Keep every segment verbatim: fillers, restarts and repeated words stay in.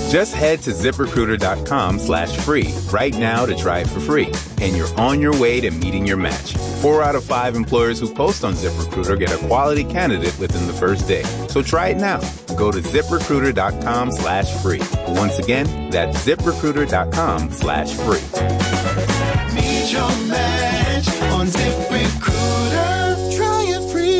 Just head to ZipRecruiter.com slash free right now to try it for free. And you're on your way to meeting your match. Four out of five employers who post on ZipRecruiter get a quality candidate within the first day. So try it now. Go to ZipRecruiter.com slash free. Once again, that's ZipRecruiter.com slash free. Meet your match on ZipRecruiter. Try it free.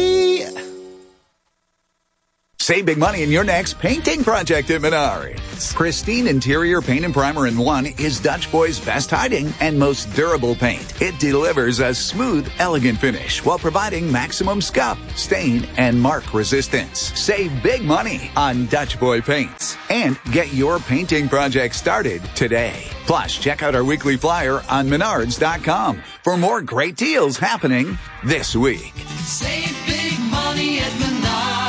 Save big money in your next painting project at Menards. Christine Interior Paint and Primer in one is Dutch Boy's best hiding and most durable paint. It delivers a smooth, elegant finish while providing maximum scuff, stain, and mark resistance. Save big money on Dutch Boy paints and get your painting project started today. Plus, check out our weekly flyer on Menards dot com for more great deals happening this week. Save big money at Menards.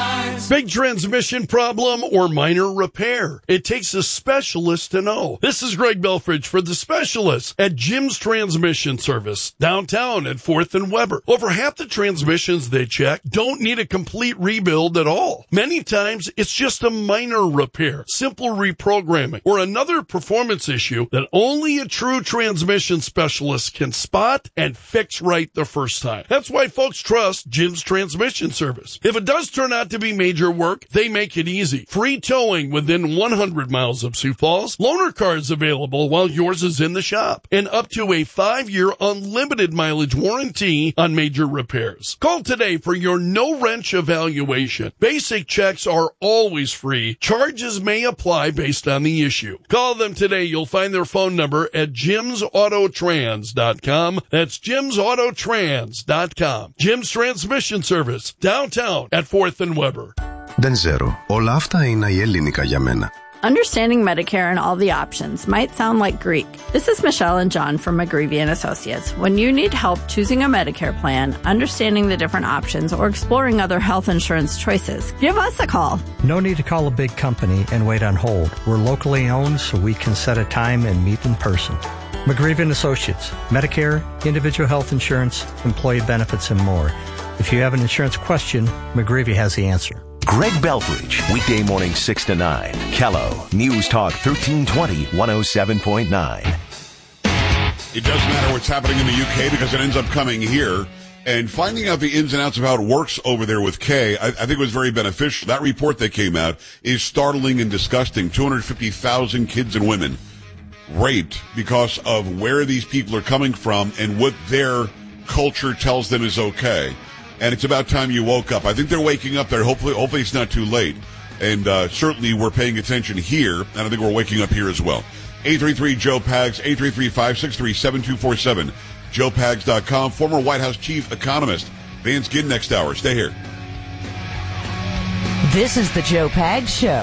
Big transmission problem or minor repair. It takes a specialist to know. This is Greg Belfridge for The Specialist at Jim's Transmission Service, downtown at fourth and Weber. Over half the transmissions they check don't need a complete rebuild at all. Many times, it's just a minor repair, simple reprogramming, or another performance issue that only a true transmission specialist can spot and fix right the first time. That's why folks trust Jim's Transmission Service. If it does turn out to be major work, they make it easy. Free towing within one hundred miles of Sioux Falls. Loaner cars available while yours is in the shop. And up to a five-year unlimited mileage warranty on major repairs. Call today for your no-wrench evaluation. Basic checks are always free. Charges may apply based on the issue. Call them today. You'll find their phone number at jims auto trans dot com. That's jims auto trans dot com. Jim's Transmission Service, downtown at fourth and Weber. Δεν ξέρω. Όλα αυτά είναι η ελληνικά για μένα. Understanding Medicare and all the options might sound like Greek. This is Michelle and John from McGreevy and Associates. When you need help choosing a Medicare plan, understanding the different options, or exploring other health insurance choices, give us a call. No need to call a big company and wait on hold. We're locally owned, so we can set a time and meet in person. McGreevy and Associates. Medicare, individual health insurance, employee benefits, and more. If you have an insurance question, McGreevy has the answer. Greg Belfridge, weekday morning six to nine. Kello, News Talk thirteen twenty, one oh seven point nine. It doesn't matter what's happening in the U K because it ends up coming here. And finding out the ins and outs of how it works over there with Kay, I, I think it was very beneficial. That report that came out is startling and disgusting. two hundred fifty thousand kids and women raped because of where these people are coming from and what their culture tells them is okay. And it's about time you woke up. I think they're waking up there. Hopefully, hopefully it's not too late. And uh, certainly we're paying attention here, and I think we're waking up here as well. eight three three, Joe Pags, eight three three, five six three, seven two four seven, joe pags dot com. Former White House chief economist Vance Gidd next hour. Stay here. This is the Joe Pags Show.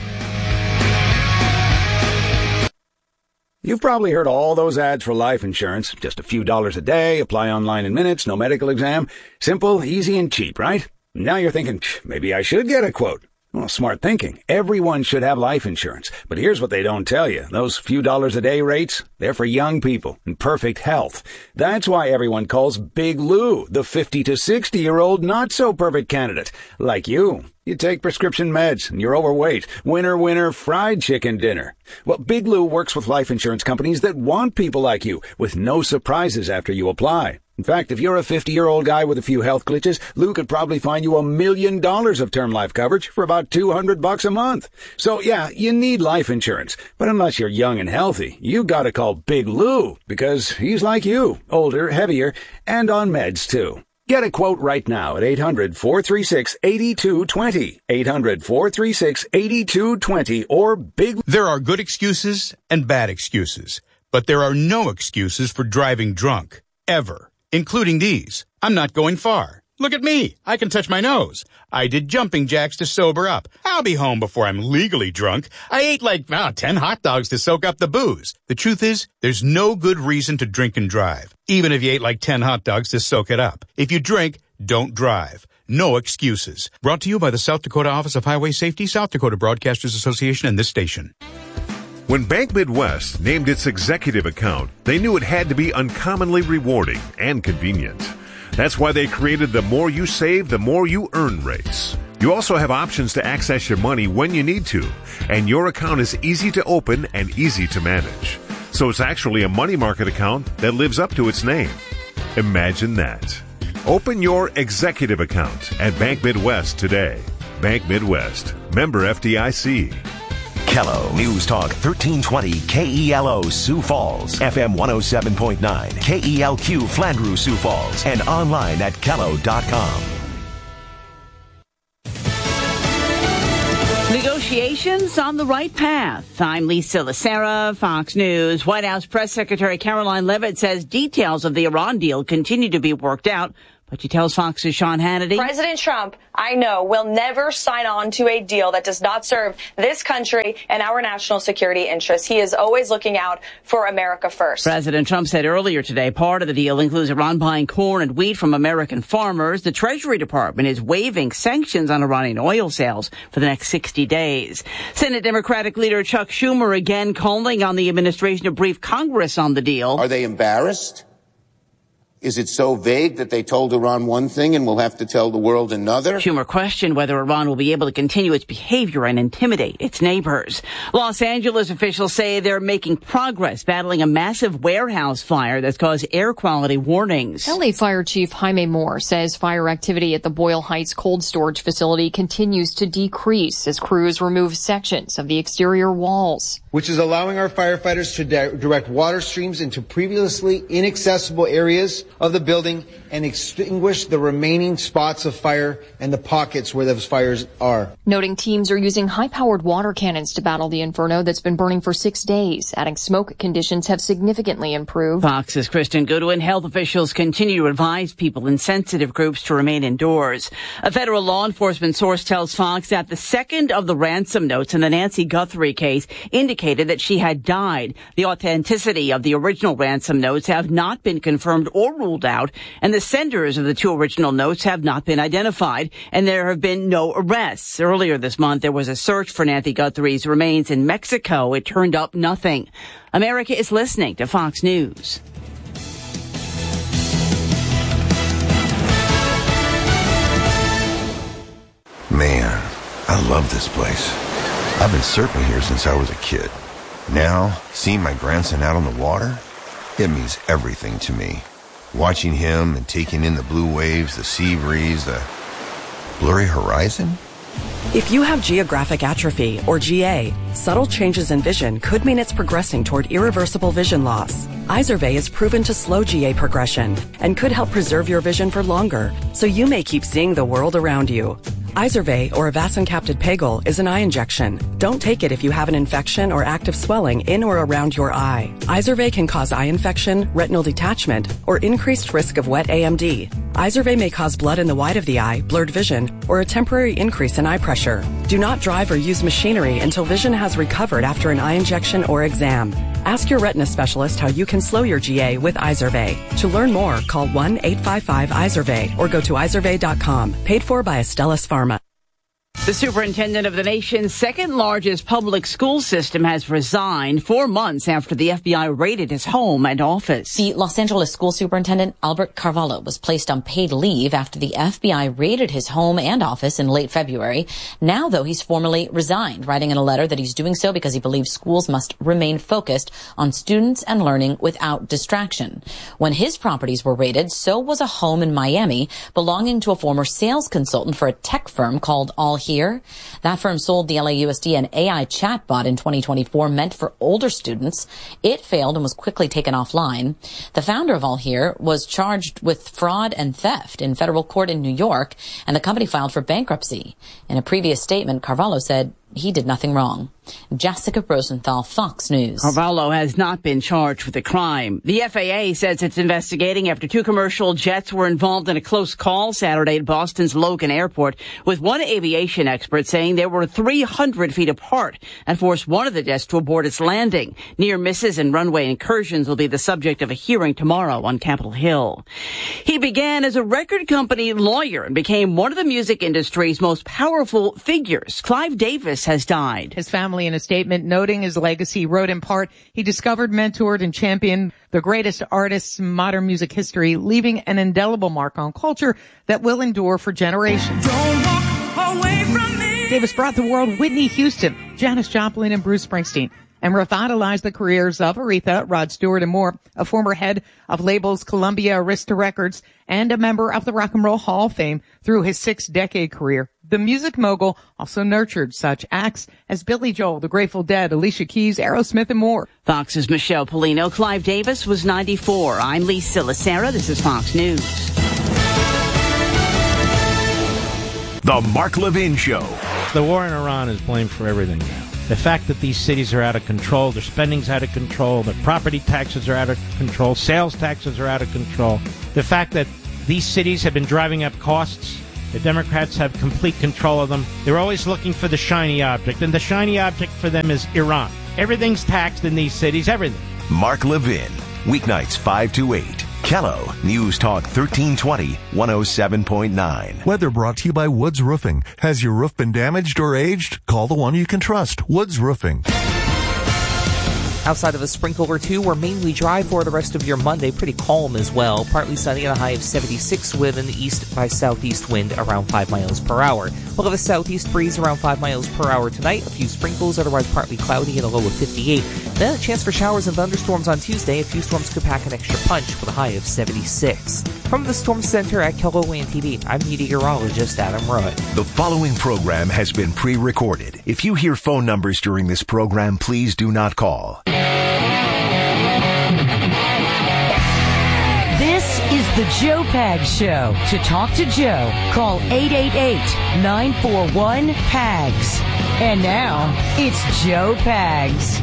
You've probably heard all those ads for life insurance. Just a few dollars a day, apply online in minutes, no medical exam. Simple, easy, and cheap, right? Now you're thinking, maybe I should get a quote. Well, smart thinking. Everyone should have life insurance. But here's what they don't tell you. Those few dollars a day rates, they're for young people in perfect health. That's why everyone calls Big Lou the fifty to sixty-year-old not-so-perfect candidate. Like you. You take prescription meds and you're overweight. Winner, winner, fried chicken dinner. Well, Big Lou works with life insurance companies that want people like you with no surprises after you apply. In fact, if you're a fifty-year-old guy with a few health glitches, Lou could probably find you a million dollars of term life coverage for about two hundred bucks a month. So yeah, you need life insurance. But unless you're young and healthy, you gotta call Big Lou because he's like you, older, heavier, and on meds too. Get a quote right now at eight hundred, four three six, eight two two zero, eight hundred, four three six, eight two two zero, or Big... There are good excuses and bad excuses, but there are no excuses for driving drunk, ever, including these. I'm not going far. Look at me. I can touch my nose. I did jumping jacks to sober up. I'll be home before I'm legally drunk. I ate like, oh, ten hot dogs to soak up the booze. The truth is, there's no good reason to drink and drive, even if you ate like ten hot dogs to soak it up. If you drink, don't drive. No excuses. Brought to you by the South Dakota Office of Highway Safety, South Dakota Broadcasters Association, and this station. When Bank Midwest named its executive account, they knew it had to be uncommonly rewarding and convenient. That's why they created the more you save, the more you earn rates. You also have options to access your money when you need to, and your account is easy to open and easy to manage. So it's actually a money market account that lives up to its name. Imagine that. Open your executive account at Bank Midwest today. Bank Midwest. Member F D I C. Kello News Talk thirteen twenty K E L O Sioux Falls, F M one oh seven point nine, K E L Q Flandreau Sioux Falls, and online at kello dot com. Negotiations on the right path. I'm Lisa Lacera, Fox News. White House Press Secretary Caroline Leavitt says details of the Iran deal continue to be worked out. But she tells Fox's Sean Hannity, President Trump, I know, will never sign on to a deal that does not serve this country and our national security interests. He is always looking out for America first. President Trump said earlier today part of the deal includes Iran buying corn and wheat from American farmers. The Treasury Department is waiving sanctions on Iranian oil sales for the next sixty days. Senate Democratic leader Chuck Schumer again calling on the administration to brief Congress on the deal. Are they embarrassed? Is it so vague that they told Iran one thing and will have to tell the world another? Schumer questioned whether Iran will be able to continue its behavior and intimidate its neighbors. Los Angeles officials say they're making progress battling a massive warehouse fire that's caused air quality warnings. L A Fire Chief Jaime Moore says fire activity at the Boyle Heights cold storage facility continues to decrease as crews remove sections of the exterior walls, which is allowing our firefighters to di- direct water streams into previously inaccessible areas of the building and extinguish the remaining spots of fire and the pockets where those fires are. Noting teams are using high-powered water cannons to battle the inferno that's been burning for six days, adding smoke conditions have significantly improved. Fox's Kristen Goodwin. Health officials continue to advise people in sensitive groups to remain indoors. A federal law enforcement source tells Fox that the second of the ransom notes in the Nancy Guthrie case indicated that she had died. The authenticity of the original ransom notes have not been confirmed or ruled out, and the senders of the two original notes have not been identified, and there have been no arrests. Earlier this month, there was a search for Nancy Guthrie's remains in Mexico. It turned up nothing. America is listening to Fox News. Man, I love this place. I've been surfing here since I was a kid. Now, seeing my grandson out on the water, it means everything to me. Watching him and taking in the blue waves, the sea breeze, the blurry horizon. If you have geographic atrophy, or G A, subtle changes in vision could mean it's progressing toward irreversible vision loss. Izervay is proven to slow G A progression and could help preserve your vision for longer, so you may keep seeing the world around you. Izervay, or avacincaptad pegol, is an eye injection. Don't take it if you have an infection or active swelling in or around your eye. Izervay can cause eye infection, retinal detachment, or increased risk of wet A M D. Izervay may cause blood in the white of the eye, blurred vision, or a temporary increase in eye pressure. Do not drive or use machinery until vision has recovered after an eye injection or exam. Ask your retina specialist how you can slow your G A with Izervay. To learn more, call one eight five five Izervay or go to izervay dot com. Paid for by Astellas Pharma. The superintendent of the nation's second largest public school system has resigned four months after the F B I raided his home and office. The Los Angeles school superintendent, Albert Carvalho, was placed on paid leave after the F B I raided his home and office in late February. Now, though, he's formally resigned, writing in a letter that he's doing so because he believes schools must remain focused on students and learning without distraction. When his properties were raided, so was a home in Miami belonging to a former sales consultant for a tech firm called All Here. That firm sold the L A U S D an A I chatbot in twenty twenty-four meant for older students. It failed and was quickly taken offline. The founder of All Here was charged with fraud and theft in federal court in New York, and the company filed for bankruptcy. In a previous statement, Carvalho said he did nothing wrong. Jessica Rosenthal, Fox News. Carvalho has not been charged with the crime. The F A A says it's investigating after two commercial jets were involved in a close call Saturday at Boston's Logan Airport, with one aviation expert saying they were three hundred feet apart and forced one of the jets to abort its landing. Near misses and runway incursions will be the subject of a hearing tomorrow on Capitol Hill. He began as a record company lawyer and became one of the music industry's most powerful figures. Clive Davis has died. His family in a statement noting his legacy wrote in part, he discovered, mentored, and championed the greatest artists in modern music history, leaving an indelible mark on culture that will endure for generations. Don't walk away. Davis brought the world Whitney Houston, Janis Joplin, and Bruce Springsteen, and revitalized the careers of Aretha, Rod Stewart, and more. A former head of labels Columbia Arista Records and a member of the Rock and Roll Hall of Fame through his six-decade career. The music mogul also nurtured such acts as Billy Joel, The Grateful Dead, Alicia Keys, Aerosmith, and more. Fox's Michelle Polino. Clive Davis was ninety-four. I'm Lisa Lacera. This is Fox News. The Mark Levin Show. The war in Iran is blamed for everything now. The fact that these cities are out of control, their spending's out of control, their property taxes are out of control, sales taxes are out of control. The fact that these cities have been driving up costs, the Democrats have complete control of them. They're always looking for the shiny object, and the shiny object for them is Iran. Everything's taxed in these cities, everything. Mark Levin, weeknights five to eight. Kello, News Talk thirteen twenty, one oh seven point nine. Weather brought to you by Woods Roofing. Has your roof been damaged or aged? Call the one you can trust, Woods Roofing. Outside of a sprinkle or two, we're mainly dry for the rest of your Monday. Pretty calm as well. Partly sunny and a high of seventy-six with an east by southeast wind around five miles per hour. We'll have a southeast breeze around five miles per hour tonight. A few sprinkles, otherwise partly cloudy and a low of fifty-eight. Then a chance for showers and thunderstorms on Tuesday. A few storms could pack an extra punch with a high of seventy-six. From the Storm Center at KELOWAN T V, I'm meteorologist Adam Roy. The following program has been pre-recorded. If you hear phone numbers during this program, please do not call. This is the Joe Pags Show. To talk to Joe, call eight eight eight, nine four one, P A G S. And now, it's Joe Pags.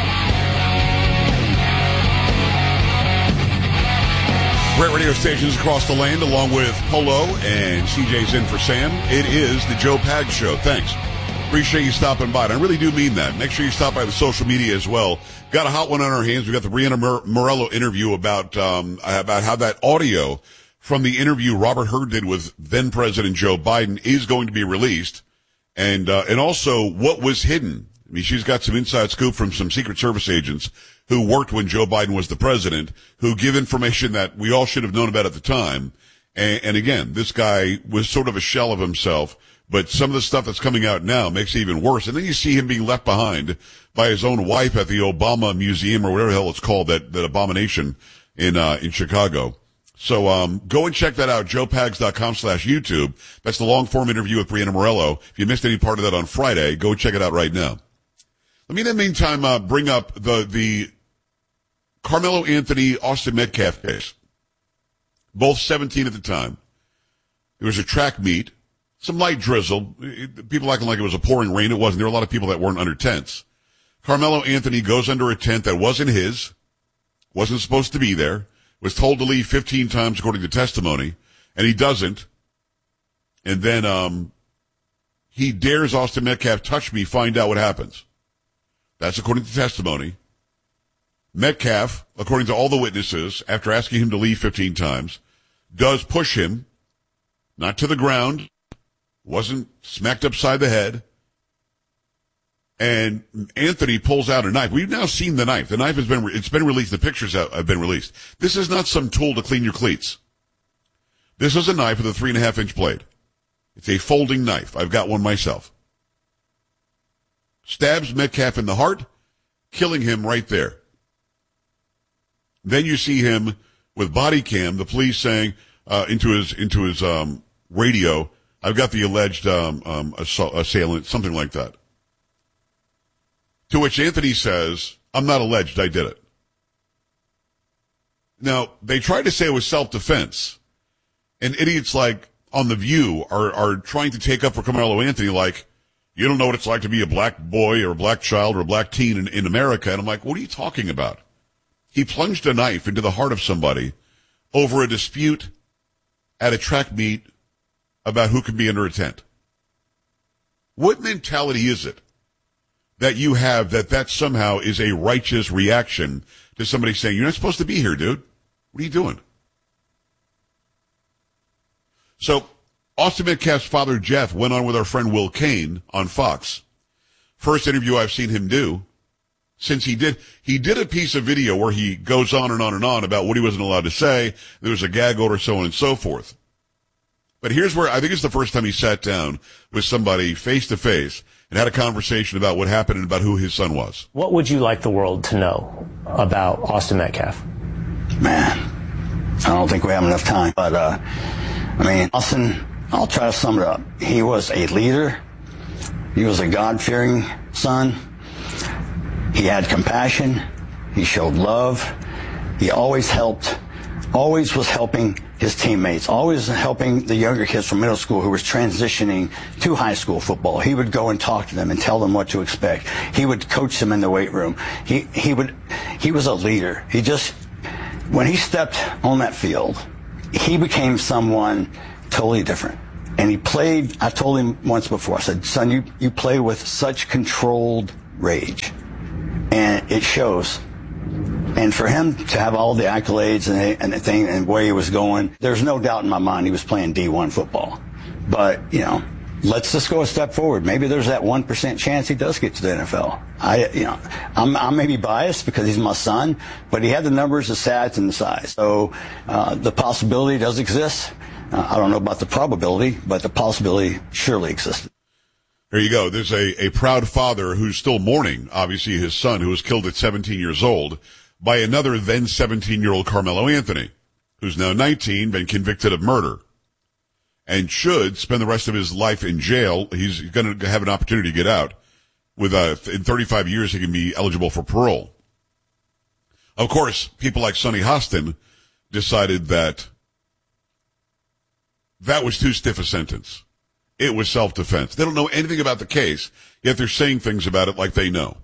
Great radio stations across the land, along with Polo and C J's in for Sam. It is the Joe Pags Show. Thanks. Appreciate you stopping by. And I really do mean that. Make sure you stop by the social media as well. Got a hot one on our hands. We got the Brianna Mor- Morello interview about um, about how that audio from the interview Robert Hur did with then President Joe Biden is going to be released, and uh, and also what was hidden. I mean, she's got some inside scoop from some Secret Service agents who worked when Joe Biden was the president, who give information that we all should have known about at the time. And, and again, this guy was sort of a shell of himself. But some of the stuff that's coming out now makes it even worse. And then you see him being left behind by his own wife at the Obama Museum or whatever the hell it's called, that, that abomination in, uh, in Chicago. So, um, go and check that out, joepags.com slash YouTube. That's the long form interview with Brianna Morello. If you missed any part of that on Friday, go check it out right now. Let me in the meantime, uh, bring up the, the Carmelo Anthony, Austin Metcalf case. Both seventeen at the time. It was a track meet. Some light drizzle. People acting like it was a pouring rain. It wasn't. There were a lot of people that weren't under tents. Carmelo Anthony goes under a tent that wasn't his, wasn't supposed to be there, was told to leave fifteen times according to testimony, and he doesn't. And then um he dares Austin Metcalf, touch me, find out what happens. That's according to testimony. Metcalf, according to all the witnesses, after asking him to leave fifteen times, does push him, not to the ground, wasn't smacked upside the head, and Anthony pulls out a knife. We've now seen the knife. The knife has been, it's been released. The pictures have been released. This is not some tool to clean your cleats. This is a knife with a three and a half inch blade. It's a folding knife. I've got one myself. Stabs Metcalf in the heart, killing him right there. Then you see him with body cam, the police saying, uh, into his, into his, um, radio, I've got the alleged, um, um, assault, assailant, something like that. To which Anthony says, I'm not alleged, I did it. Now, they tried to say it was self-defense. And idiots like on The View are, are trying to take up for Carmelo Anthony like, you don't know what it's like to be a black boy or a black child or a black teen in, in America. And I'm like, what are you talking about? He plunged a knife into the heart of somebody over a dispute at a track meet about who can be under a tent. What mentality is it that you have that that somehow is a righteous reaction to somebody saying, you're not supposed to be here, dude? What are you doing? So, Austin Metcalf's father, Jeff, went on with our friend Will Kane on Fox. First interview I've seen him do since he did, he did a piece of video where he goes on and on and on about what he wasn't allowed to say. There was a gag order, so on and so forth. But here's where I think it's the first time he sat down with somebody face to face and had a conversation about what happened and about who his son was. What would you like the world to know about Austin Metcalf? Man, I don't think we have enough time. But, uh, I mean, Austin, I'll try to sum it up. He was a leader. He was a God-fearing son. He had compassion. He showed love. He always helped, always was helping his teammates, always helping the younger kids from middle school who was transitioning to high school football. He would go and talk to them and tell them what to expect. He would coach them in the weight room. He, he would, he was a leader. He just, when he stepped on that field, he became someone totally different. And he played, I told him once before, I said, son, you, you play with such controlled rage. And it shows. And for him to have all the accolades and, and the thing and where he was going, there's no doubt in my mind he was playing D one football. But, you know, let's just go a step forward. Maybe there's that one percent chance he does get to the N F L. I, you know, I'm, I'm maybe biased because he's my son, but he had the numbers, the stats, and the size. So uh, the possibility does exist. Uh, I don't know about the probability, but the possibility surely existed. There you go. There's a, a proud father who's still mourning, obviously, his son who was killed at seventeen years old by another then seventeen-year-old Carmelo Anthony, who's now nineteen, been convicted of murder, and should spend the rest of his life in jail. He's going to have an opportunity to get out. With uh, in thirty-five years, he can be eligible for parole. Of course, people like Sonny Hostin decided that that was too stiff a sentence. It was self-defense. They don't know anything about the case, yet they're saying things about it like they know.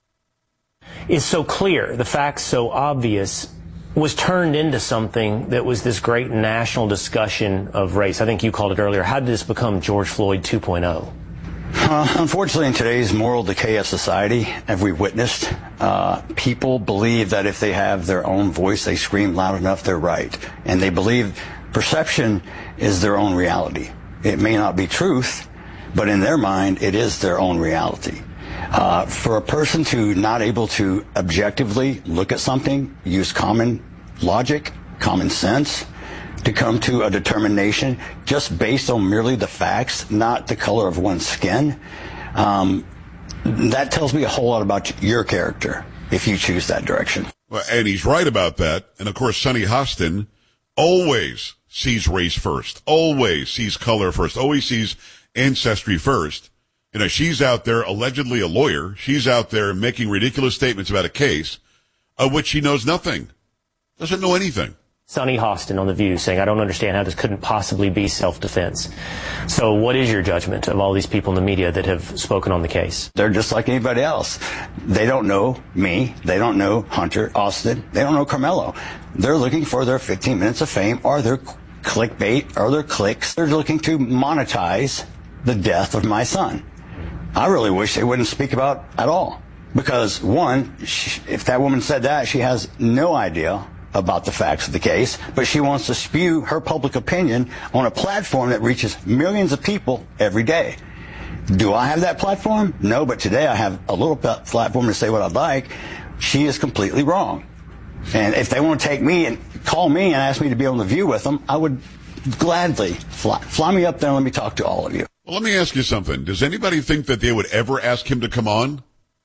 Is so clear, the facts so obvious, was turned into something that was this great national discussion of race. I think you called it earlier. How did this become George Floyd two point oh? Uh, unfortunately, in today's moral decay of society, as we've witnessed, uh, people believe that if they have their own voice, they scream loud enough, they're right. And they believe perception is their own reality. It may not be truth, but in their mind, it is their own reality. Uh, for a person to not able to objectively look at something, use common logic, common sense, to come to a determination just based on merely the facts, not the color of one's skin, um, that tells me a whole lot about your character if you choose that direction. Well, and he's right about that. And of course, Sonny Hostin always sees race first, always sees color first, always sees ancestry first. You know, she's out there allegedly a lawyer. She's out there making ridiculous statements about a case of which she knows nothing, doesn't know anything. Sonny Hostin on The View saying, I don't understand how this couldn't possibly be self-defense. So what is your judgment of all these people in the media that have spoken on the case? They're just like anybody else. They don't know me. They don't know Hunter, Austin. They don't know Carmelo. They're looking for their fifteen minutes of fame or their clickbait or their clicks. They're looking to monetize the death of my son. I really wish they wouldn't speak about at all. Because, one, she, if that woman said that, she has no idea about the facts of the case, but she wants to spew her public opinion on a platform that reaches millions of people every day. Do I have that platform? No, but today I have a little platform to say what I'd like. She is completely wrong. And if they want to take me and call me and ask me to be on The View with them, I would gladly fly, fly me up there and let me talk to all of you. Well, let me ask you something. Does anybody think that they would ever ask him to come on?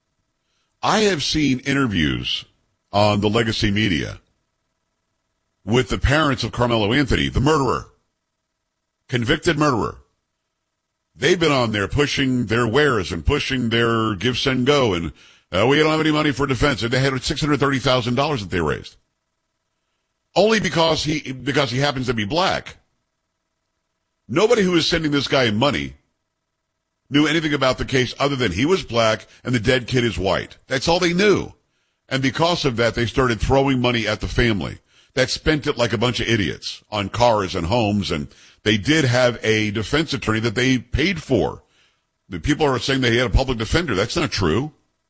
I have seen interviews on the legacy media with the parents of Carmelo Anthony, the murderer, convicted murderer. They've been on there pushing their wares and pushing their give, send, go, and uh, we don't have any money for defense. And they had six hundred thirty thousand dollars that they raised. Only because he, because he happens to be black. Nobody who was sending this guy money knew anything about the case other than he was black and the dead kid is white. That's all they knew. And because of that, they started throwing money at the family that spent it like a bunch of idiots on cars and homes. And they did have a defense attorney that they paid for. The people are saying that he had a public defender. That's not true.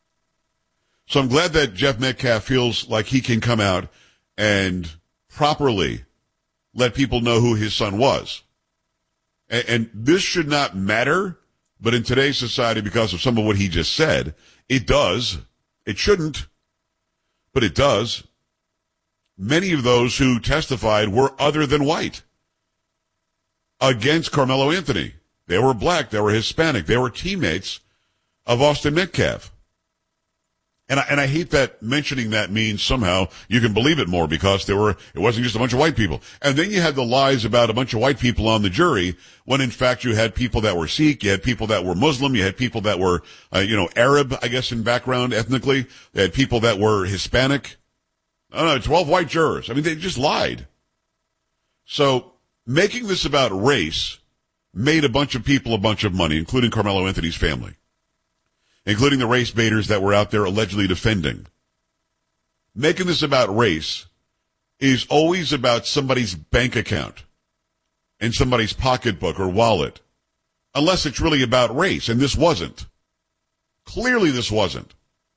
So I'm glad that Jeff Metcalf feels like he can come out and properly let people know who his son was. And, and this should not matter, but in today's society, because of some of what he just said, it does. It shouldn't, but it does. Many of those who testified were other than white. against Carmelo Anthony. They were black. They were Hispanic. They were teammates of Austin Metcalf. And I, and I hate that mentioning that means somehow you can believe it more because there were, it wasn't just a bunch of white people. And then you had the lies about a bunch of white people on the jury when in fact you had people that were Sikh, you had people that were Muslim, you had people that were, uh, you know, Arab, I guess in background ethnically. They had people that were Hispanic. I don't know, twelve white jurors. I mean, they just lied. So making this about race made a bunch of people a bunch of money, including Carmelo Anthony's family, including the race baiters that were out there allegedly defending. Making this about race is always about somebody's bank account and somebody's pocketbook or wallet, unless it's really about race, and this wasn't. Clearly this wasn't.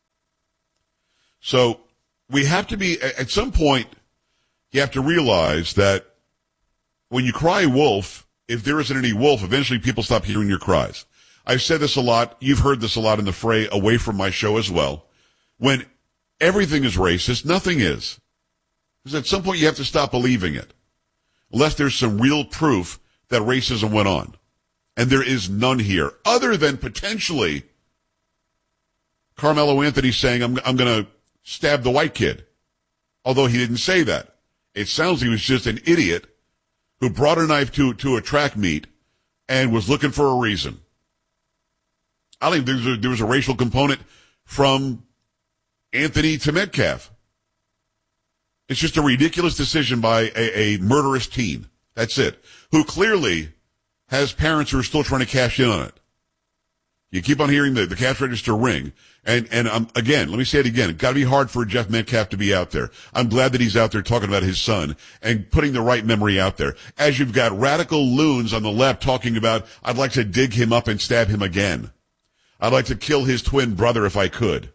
So we have to be, at some point, you have to realize that when you cry wolf, if there isn't any wolf, eventually people stop hearing your cries. I've said this a lot. You've heard this a lot in the fray away from my show as well. When everything is racist, nothing is. Because at some point you have to stop believing it. Unless there's some real proof that racism went on. And there is none here. Other than potentially Carmelo Anthony saying, I'm, I'm going to stab the white kid. Although he didn't say that. It sounds he was just an idiot who brought a knife to, to a track meet and was looking for a reason. I think there was, a, there was a racial component from Anthony to Metcalf. It's just a ridiculous decision by a, a murderous teen. That's it. Who clearly has parents who are still trying to cash in on it. You keep on hearing the, the cash register ring. And, and um, again, let me say it again. It's got to be hard for Jeff Metcalf to be out there. I'm glad that he's out there talking about his son and putting the right memory out there. As you've got radical loons on the left talking about, I'd like to dig him up and stab him again. I'd like to kill his twin brother if I could.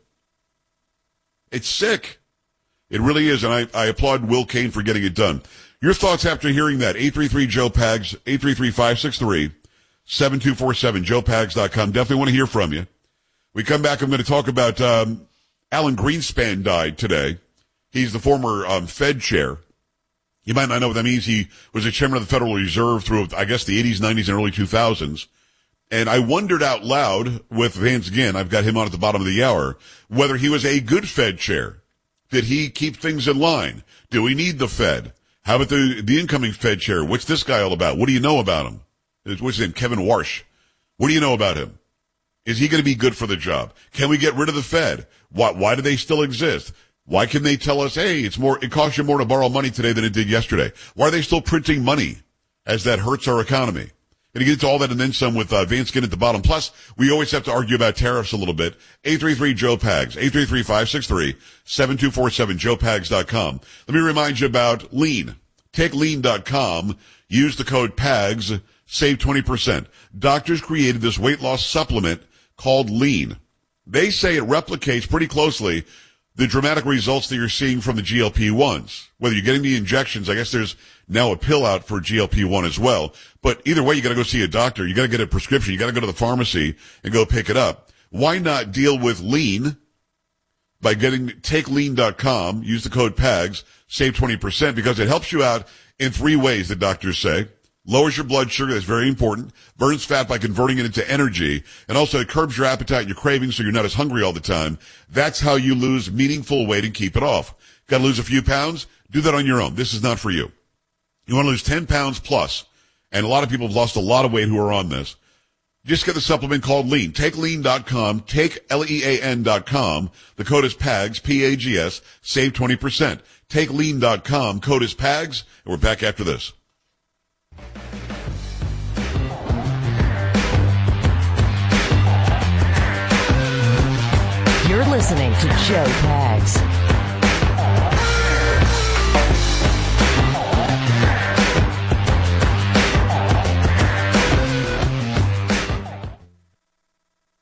It's sick. It really is, and I, I applaud Will Kane for getting it done. Your thoughts after hearing that? eight three three Joe Pags, eight three three, five six three, seven two four seven, joe pags dot com. Definitely want to hear from you. We come back, I'm going to talk about um, Alan Greenspan died today. He's the former um, Fed chair. You might not know what that means. He was a chairman of the Federal Reserve through, I guess, the eighties, nineties, and early two thousands. And I wondered out loud with Vance Ginn, I've got him on at the bottom of the hour, whether he was a good Fed chair. Did he keep things in line? Do we need the Fed? How about the, the incoming Fed chair? What's this guy all about? What do you know about him? What's his name? Kevin Warsh. What do you know about him? Is he going to be good for the job? Can we get rid of the Fed? Why, why do they still exist? Why can they tell us, hey, it's more, it costs you more to borrow money today than it did yesterday? Why are they still printing money as that hurts our economy? And you get into all that and then some with uh, Vance Ginn at the bottom. Plus, we always have to argue about tariffs a little bit. eight three three Joe Pags, eight three three, five six three, seven two four seven, joe pags dot com. Let me remind you about Lean. Take lean dot com. Use the code PAGS. Save twenty percent. Doctors created this weight loss supplement called Lean. They say it replicates pretty closely the dramatic results that you're seeing from the G L P ones. Whether you're getting the injections, I guess there's now a pill out for G L P one as well. But either way, you gotta go see a doctor. You gotta get a prescription. You gotta go to the pharmacy and go pick it up. Why not deal with Lean by getting, take lean dot com, use the code PAGS, save twenty percent because it helps you out in three ways, the doctors say. Lowers your blood sugar, that's very important. Burns fat by converting it into energy. And also it curbs your appetite and your cravings so you're not as hungry all the time. That's how you lose meaningful weight and keep it off. Got to lose a few pounds? Do that on your own. This is not for you. You want to lose ten pounds plus. And a lot of people have lost a lot of weight who are on this. Just get the supplement called Lean. Take lean dot com. Take L E A N dot com. The code is PAGS, P A G S. Save twenty percent. Take lean dot com. Code is PAGS. And we're back after this. You're listening to Joe Pags.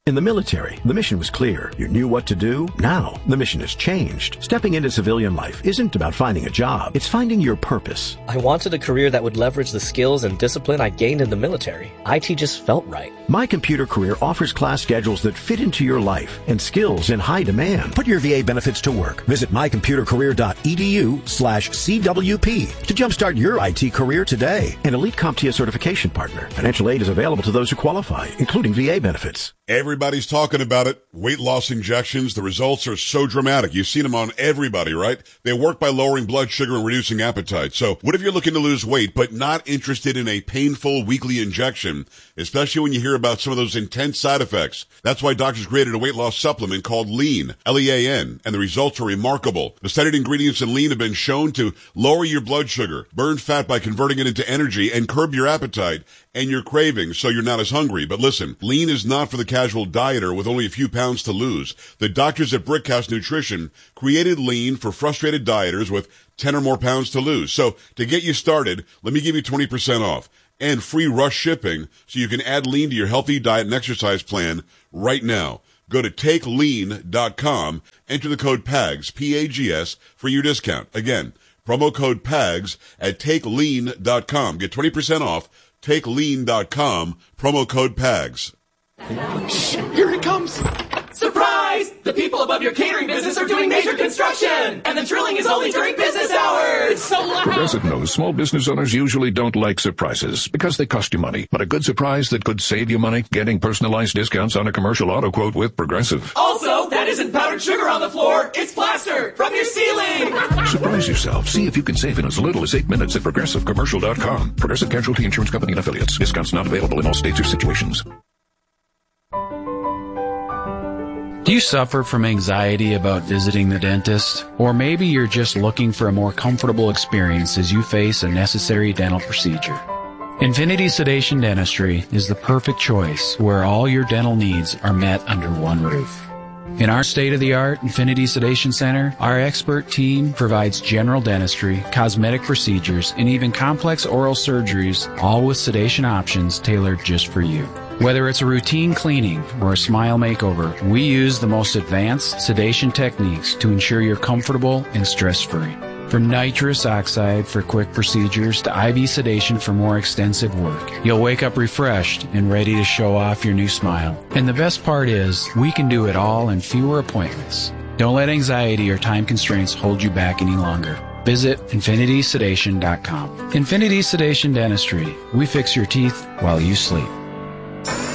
In the military, the mission was clear. You knew what to do. Now, the mission has changed. Stepping into civilian life isn't about finding a job. It's finding your purpose. I wanted a career that would leverage the skills and discipline I gained in the military. I T just felt right. My Computer Career offers class schedules that fit into your life and skills in high demand. Put your V A benefits to work. Visit mycomputercareer.edu slash CWP to jumpstart your I T career today. An elite CompTIA certification partner. Financial aid is available to those who qualify, including V A benefits. Everybody's talking about it. Weight loss injections. The results are so dramatic. You've seen them on everybody, right? They work by lowering blood sugar and reducing appetite. So what if you're looking to lose weight but not interested in a painful weekly injection, especially when you hear about some of those intense side effects? That's why doctors created a weight loss supplement called Lean, L E A N, and the results are remarkable. The studied ingredients in Lean have been shown to lower your blood sugar, burn fat by converting it into energy, and curb your appetite and your cravings so you're not as hungry. But listen, Lean is not for the casual dieter with only a few pounds to lose. The doctors at Brickhouse Nutrition created Lean for frustrated dieters with ten or more pounds to lose. So to get you started, let me give you twenty percent off and free rush shipping so you can add Lean to your healthy diet and exercise plan right now. Go to take lean dot com, enter the code PAGS, P A G S, for your discount. Again, promo code PAGS at take lean dot com. Get twenty percent off. take lean dot com, promo code PAGS. Shh, here it comes. Surprise! The people above your catering business are doing major construction, and the drilling is only during business hours. It's so loud. Progressive knows small business owners usually don't like surprises because they cost you money. But a good surprise that could save you money, getting personalized discounts on a commercial auto quote with Progressive. Also, that isn't powdered sugar on the floor. It's plaster from your ceiling. Surprise yourself. See if you can save in as little as eight minutes at progressive commercial dot com. Progressive Casualty Insurance Company and affiliates. Discounts not available in all states or situations. Do you suffer from anxiety about visiting the dentist? Or maybe you're just looking for a more comfortable experience as you face a necessary dental procedure. Infinity Sedation Dentistry is the perfect choice where all your dental needs are met under one roof. In our state-of-the-art Infinity Sedation Center, our expert team provides general dentistry, cosmetic procedures, and even complex oral surgeries, all with sedation options tailored just for you. Whether it's a routine cleaning or a smile makeover, we use the most advanced sedation techniques to ensure you're comfortable and stress-free. From nitrous oxide for quick procedures to I V sedation for more extensive work, you'll wake up refreshed and ready to show off your new smile. And the best part is, we can do it all in fewer appointments. Don't let anxiety or time constraints hold you back any longer. Visit infinity sedation dot com. Infinity Sedation Dentistry. We fix your teeth while you sleep.